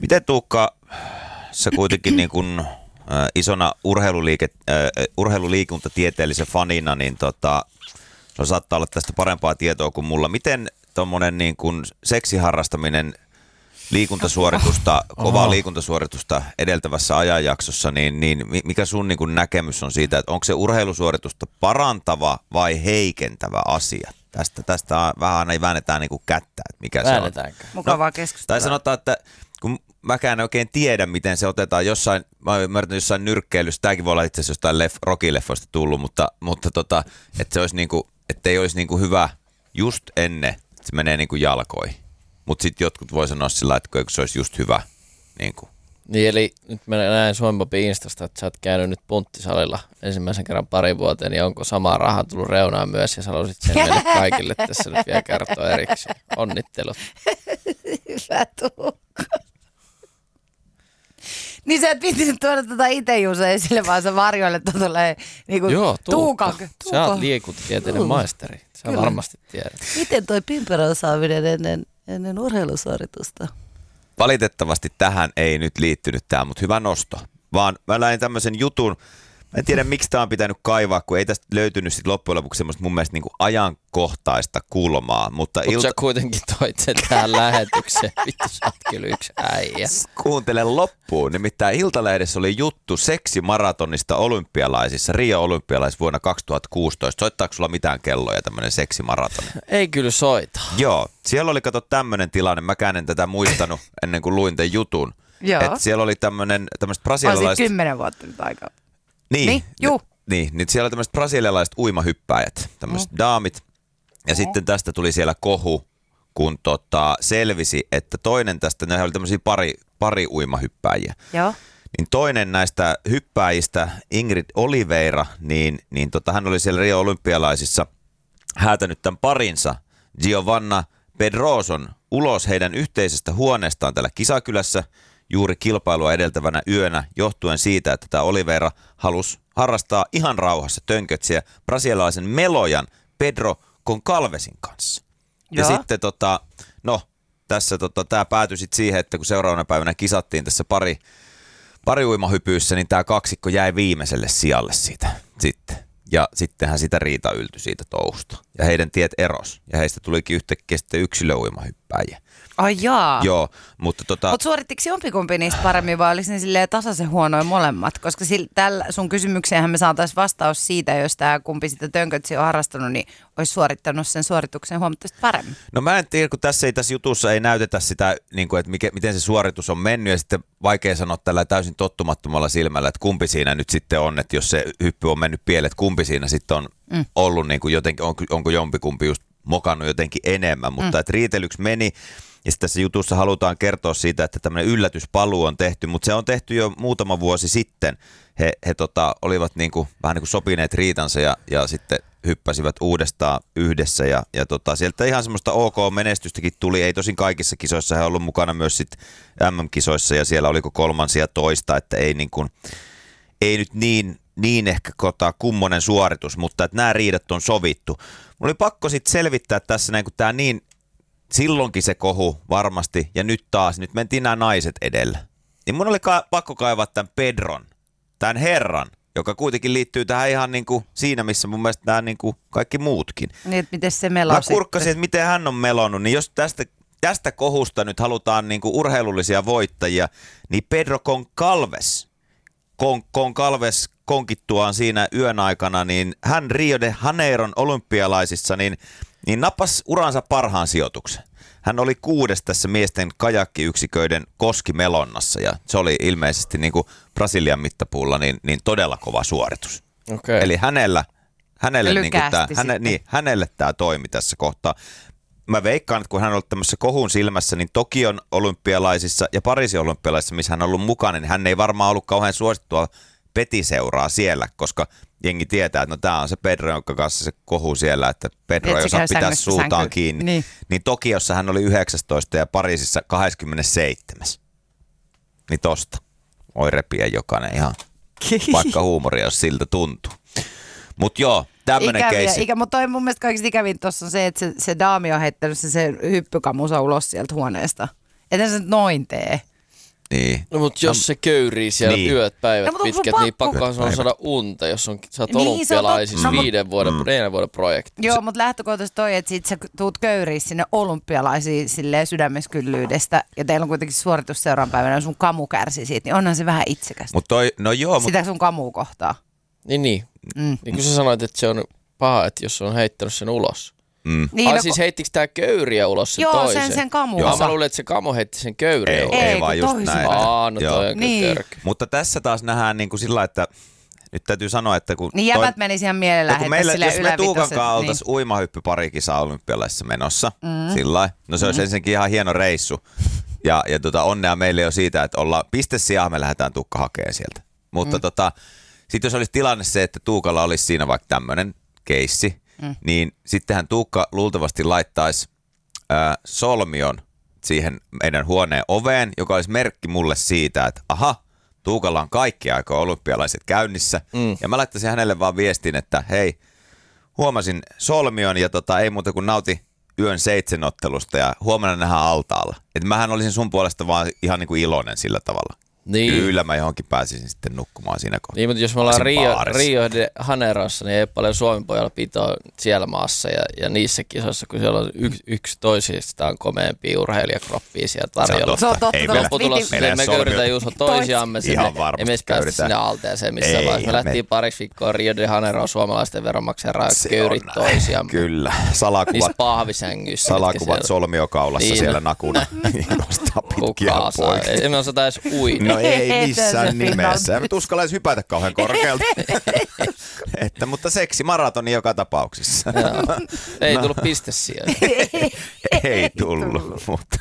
Miten Tuukka, sä kuitenkin niin kuin isona urheiluliikuntatieteellisen fanina, niin se saattaa olla tästä parempaa tietoa kuin mulla. Miten tommonen niin kuin seksiharrastaminen kovaa liikuntasuoritusta edeltävässä ajanjaksossa, niin mikä sun niin kuin näkemys on siitä, että onko se urheilusuoritusta parantava vai heikentävä asia? Tästä vähän aina väännetään niin kuin kättä, että mikä se on. Mukavaa keskustelua. Tai sanotaan, että kun mäkään en oikein tiedä, miten se otetaan mä ymmärrän jossain nyrkkeilyssä, tämäkin voi olla itse asiassa jostain Rocky-leffoista tullut, mutta että se olisi niinku, että ei olisi niinku hyvä just ennen, että se menee niinku jalkoihin. Mutta sitten jotkut voi sanoa sillä, että se olisi just hyvä. Niinku. Niin, eli nyt mä näin Suomi Instasta, että sä oot käynyt nyt punttisalilla ensimmäisen kerran pari vuoteen, niin onko samaa rahaa tullut reunaan myös, ja sä haluaisit sen meille kaikille tässä nyt vielä kertoa erikseen. Onnittelut. Hyvä Tuukka. Niin sä et viittisit tuoda itse Juuso esille, vaan sä varjoilet tulee niinku Tuukan. Sä oot liikuntatieteiden maisteri. Sä varmasti tiedät. Miten toi pimperon saaminen ennen urheilusuoritusta? Valitettavasti tähän ei nyt liittynyt tämä, mutta hyvä nosto. Vaan mä näin tämmöisen jutun, mä en tiedä miksi tämä on pitänyt kaivaa, kun ei tästä löytynyt sit loppujen lopuksi semmoista mun mielestä niinku ajankohtaista kulmaa. Mutta sä kuitenkin toit sen tähän lähetykseen, vittu sä oot kyllä yksi äijä. Kuuntele loppuun, nimittäin Iltalehdessä oli juttu seksimaratonista olympialaisissa, Rio-olympialaisissa vuonna 2016. Soittaako sulla mitään kelloja tämmöinen seksimaratoni? Ei kyllä soita. Joo, siellä oli kato tämmöinen tilanne, mäkään en tätä muistanut ennen kuin luin tämän jutun. Joo. Että siellä oli tämmöiset brasilialaiset... Olisit 10 vuotta nyt aikaa. Niin, siellä oli tämmöiset brasilialaiset uimahyppäjät, tämmöiset daamit. Ja sitten tästä tuli siellä kohu, kun selvisi, että toinen tästä, ne oli tämmöisiä pari uimahyppäjiä. Joo. Niin toinen näistä hyppääjistä, Ingrid Oliveira, niin hän oli siellä Rio-olympialaisissa häätänyt tämän parinsa, Giovanna Pedroson, ulos heidän yhteisestä huoneestaan täällä Kisakylässä juuri kilpailua edeltävänä yönä, johtuen siitä, että tämä Oliveira halusi harrastaa ihan rauhassa tönkötsiä brasilialaisen melojan Pedro Goncalvesin kanssa. Joo. Ja sitten tässä tämä päätyi sitten siihen, että kun seuraavana päivänä kisattiin tässä pari uimahypyissä, niin tämä kaksikko jäi viimeiselle sijalle siitä sitten. Ja sittenhän sitä riita yltyi siitä touhusta. Ja heidän tiet eros. Ja heistä tulikin yhtäkkiä sitten yksilöuimahyppäjiä. Ai jaa. Joo, mutta Mutta suorittiko jompikumpi niistä paremmin vai olisi ne silleen tasaisen huonoja molemmat? Koska tällä sun kysymykseenhän me saataisiin vastaus siitä, jos tämä kumpi sitä tönkötsiä on harrastanut, niin olisi suorittanut sen suorituksen huomattavasti paremmin. No mä en tiedä, kun tässä jutussa ei näytetä sitä, niin kuin, että miten se suoritus on mennyt, ja sitten vaikea sanoa tällä täysin tottumattomalla silmällä, että kumpi siinä nyt sitten on, että jos se hyppy on mennyt pieleen, että kumpi siinä sitten on ollut niin kuin jotenkin, onko jompikumpi just mokannut jotenkin enemmän, mutta että riitelyksi meni. Ja tässä jutussa halutaan kertoa siitä, että tämmöinen yllätyspaluu on tehty, mutta se on tehty jo muutama vuosi sitten. He olivat vähän niin kuin sopineet riitansa ja sitten hyppäsivät uudestaan yhdessä. Ja sieltä ihan semmoista OK-menestystäkin tuli. Ei tosin kaikissa kisoissa, he ovat olleet mukana myös sitten MM-kisoissa ja siellä oliko 13, että ei nyt niin ehkä kummonen suoritus, mutta että nämä riidat on sovittu. Mulla oli pakko sitten selvittää tässä näin, kun tämä niin... Silloinkin se kohu varmasti, ja nyt mentiin nämä naiset edellä. Niin mun oli pakko kaivaa tämän Pedron, tämän herran, joka kuitenkin liittyy tähän ihan niin kuin siinä, missä mun mielestä nämä niin kuin kaikki muutkin. Niin, että miten se meloo sitten? Mä kurkkasin, että miten hän on melonnut, niin jos tästä kohusta nyt halutaan niin kuin urheilullisia voittajia, niin Pedro Goncalves konkittuaan siinä yön aikana, niin hän Rio de Janeiron olympialaisissa, niin nappasi uransa parhaan sijoituksen. Hän oli 6. tässä miesten kajakkiyksiköiden koskimelonnassa ja se oli ilmeisesti niin kuin Brasilian mittapuulla niin todella kova suoritus. Okay. Eli hänelle tämä toimi tässä kohtaa. Mä veikkaan, että kun hän on ollut tämmöisessä kohun silmässä, niin Tokion olympialaisissa ja Pariisin olympialaisissa, missä hän on ollut mukana, niin hän ei varmaan ollut kauhean suosittua petiseuraa siellä, koska jengi tietää, että tämä on se Pedro, jonka kanssa se kohu siellä, että Pedro ei osaa pitää suutaan kiinni. Niin Tokiossa hän oli 19 ja Pariisissa 27. Niin tosta voi repiä jokainen ihan, vaikka huumoria, jos siltä tuntuu. Mutta joo, tämmöinen keissi. Mutta toi mun mielestä kaikista ikävin tuossa on se, että se daami on heittänyt se hyppykamusa ulos sieltä huoneesta. Eten se nyt noin tee. Niin. No mutta jos se köyrii siellä yöt, päivät No, pitkät, niin pakkohan on saada unta, jos sä oot olympialaisissa 4 vuoden projektissa. Joo, mutta lähtökohtaisesti toi, että sit sä tuut köyriä sinne olympialaisiin silleen sydämeskyllyydestä ja teillä on kuitenkin suoritus seuraavan päivänä ja sun kamu kärsii siitä, niin onhan se vähän itsekästä. Sitä sun kamua kohtaa. Niin kuin sä sanoit, että se on paha, että jos on heittänyt sen ulos. Niin, siis heittikö tää köyriä ulos sen toisen? Joo, sen kamu. Mä luulen, että se kamu heitti sen köyriä ulos. Ei vaan just näin. No toi on kyllä törky. Mutta tässä taas nähdään niin kuin sillä, että nyt täytyy sanoa, että kun... Niin jäbät menisi ihan mielellään heittää silleen jos me Tuukan kanssa oltaisiin uimahyppyparikisaa olympialaisissa menossa, sillä no se olisi ensinnäkin ihan hieno reissu. Ja onnea meille jo siitä, että ollaan pistesijaa, me lähdetään Tuukka hakemaan sieltä. Mutta sitten jos olisi tilanne se, että Tuukalla olisi siinä vaikka tämmöinen keissi, niin sittenhän Tuukka luultavasti laittaisi solmion siihen meidän huoneen oveen, joka olisi merkki mulle siitä, että aha, Tuukalla on kaikki aikoja olympialaiset käynnissä. Ja mä laittaisin hänelle vaan viestin, että hei, huomasin solmion ja ei muuta kuin nauti yön 7 ottelusta ja huomenna nähdään altaalla. Että mähän olisin sun puolesta vaan ihan niin kuin iloinen sillä tavalla. Niin. Kyllä mä johonkin pääsisin sitten nukkumaan siinä kohtaa. Niin, mutta jos me ollaan Rio de Janeirossa, niin ei paljon Suomen pojalla pitoa siellä maassa ja niissä kisoissa, kun siellä on yksi toisistaan komeampia urheilijakroppia siellä tarjolla. Se on totta. Lopputulos, me köyritään Juuso toisiamme sinne, ei me päästä sinne alteeseen missään vaiheessa. Me lähtiin pariksi viikkoa Rio de Janeiroon suomalaisten veronmaksajan rajoja köyrit toisiamme. Kyllä, niissä pahvisängyissä. Salakuvat solmiokaulassa siellä nakuna. Kukaan saa, ei me osata edes uida. No ei missään nimessä. Me uskalla edes hypätä kauhean korkealta. Mutta seksimaratoni joka tapauksessa. Ei tullut piste siellä. Ei tullut, mutta...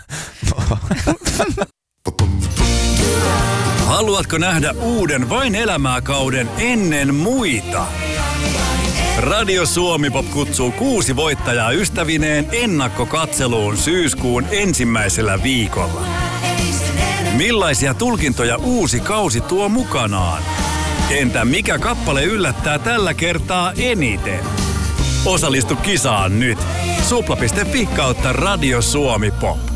Haluatko nähdä uuden Vain elämää -kauden ennen muita? Radio Suomi Pop kutsuu 6 voittajaa ystävineen ennakkokatseluun syyskuun 1. viikolla. Millaisia tulkintoja uusi kausi tuo mukanaan? Entä mikä kappale yllättää tällä kertaa eniten? Osallistu kisaan nyt. Supla.fi/Radio Suomi Pop.